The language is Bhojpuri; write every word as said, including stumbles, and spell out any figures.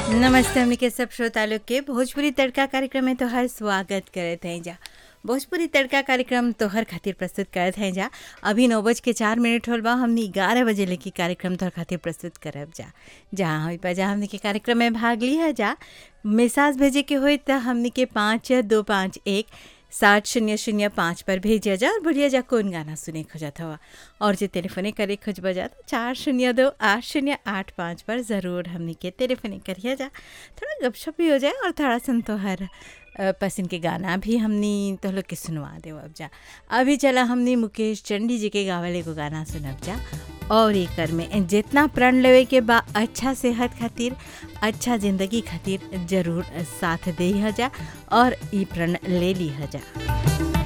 नमस्ते हमनी के सब श्रोता लोग के भोजपुरी तड़का कार्यक्रम में तोहर स्वागत करत हैं जा। भोजपुरी तड़का कार्यक्रम तोहर खातिर प्रस्तुत करत हैं जा। अभी नौ बज के चार मिनट होल बा। हमनी ग्यारह बजे लेके कार्यक्रम तोहर खातिर प्रस्तुत करब जा। जहाँ हुई पा जा हमनी के कार्यक्रम में भाग लिया जा। मैसेज भेजे के होई त हमनी के पाँच दो पाँच एक सात शून्य शून्य पाँच पर भेजिया जा और बढ़िया जा कौन गाना सुने खोजत हवा। और जो टेलीफोने करे खोज बजा तो चार शून्य दो आठ शून्य आठ पाँच पर ज़रूर हमनी के टेलीफोने करिए जा। थोड़ा गपशप भी हो जाए और थोड़ा सन तोहर पसंद के गाना भी हमनी तो लोग के सुनवा दे अब जा। अभी चला हमनी मुकेश चंडी जी के गावले को गाना सुनब जा। और एकर में जितना प्रण लेवे के बा अच्छा सेहत खातिर अच्छा ज़िंदगी खातिर ज़रूर साथ दे जा और ई प्रण ले ली जा।